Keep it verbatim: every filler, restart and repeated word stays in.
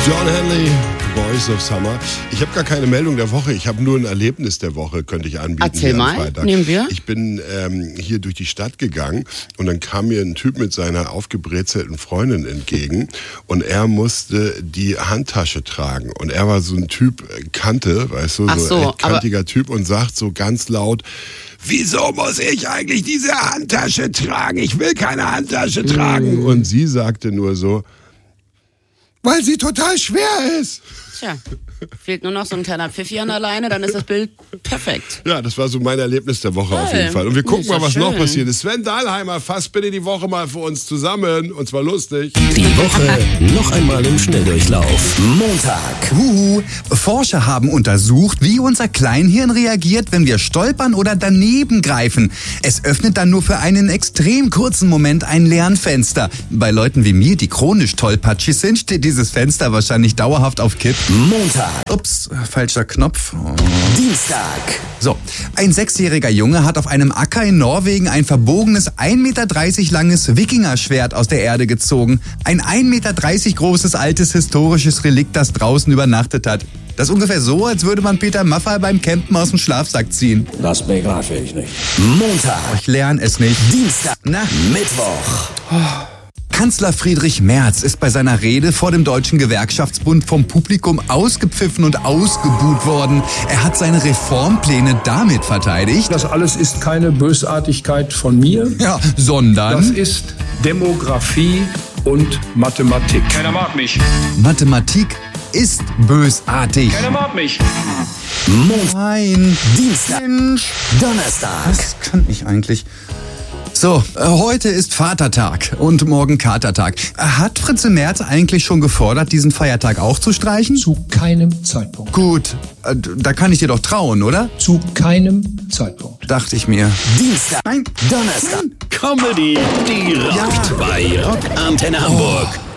John Henley, Voice of Summer. Ich habe gar keine Meldung der Woche, ich habe nur ein Erlebnis der Woche, könnte ich anbieten. Erzähl hier am mal, Freitag. nehmen wir. Ich bin ähm, hier durch die Stadt gegangen und dann kam mir ein Typ mit seiner aufgebrezelten Freundin entgegen und er musste die Handtasche tragen. Und er war so ein Typ, Kante, weißt du, Ach so, so, ein kantiger Typ und sagt so ganz laut: Wieso muss ich eigentlich diese Handtasche tragen? Ich will keine Handtasche tragen. Und sie sagte nur so: Weil sie total schwer ist. Tja, fehlt nur noch so ein kleiner Pfiffi an der Leine, dann ist das Bild perfekt. Ja, das war so mein Erlebnis der Woche Toll. auf jeden Fall. Und wir gucken Ist mal, ja was schön. noch passiert ist. Sven Dahlheimer, fasst bitte die Woche mal für uns zusammen. Und zwar lustig. Die Woche noch einmal im Schnelldurchlauf. Montag. Huhu. Forscher haben untersucht, wie unser Kleinhirn reagiert, wenn wir stolpern oder daneben greifen. Es öffnet dann nur für einen extrem kurzen Moment ein Lernfenster. Bei Leuten wie mir, die chronisch tollpatschig sind, steht dieses Fenster wahrscheinlich dauerhaft auf Kipp. Montag. Ups, falscher Knopf. Oh. Dienstag. So, ein sechsjähriger Junge hat auf einem Acker in Norwegen ein verbogenes ein Meter dreißig langes Wikingerschwert aus der Erde gezogen. Ein ein Meter dreißig großes altes historisches Relikt, das draußen übernachtet hat. Das ist ungefähr so, als würde man Peter Maffay beim Campen aus dem Schlafsack ziehen. Das begreife ich nicht. Montag. Ich lerne es nicht. Dienstag. Na? Mittwoch. Kanzler Friedrich Merz ist bei seiner Rede vor dem Deutschen Gewerkschaftsbund vom Publikum ausgepfiffen und ausgebuht worden. Er hat seine Reformpläne damit verteidigt. Das alles ist keine Bösartigkeit von mir. Ja, sondern Das ist Demografie und Mathematik. Keiner mag mich. Mathematik ist bösartig. Keiner mag mich. Montag. Nein. Dienstag. Mensch. Donnerstag. Was kann ich eigentlich? So, äh, heute ist Vatertag und morgen Katertag. Hat Fritze Merz eigentlich schon gefordert, diesen Feiertag auch zu streichen? Zu keinem Zeitpunkt. Gut, äh, da kann ich dir doch trauen, oder? Zu keinem Zeitpunkt. Dachte ich mir. Dienstag. Nein. Donnerstag. Comedy, die rockt bei Rock Antenne Hamburg.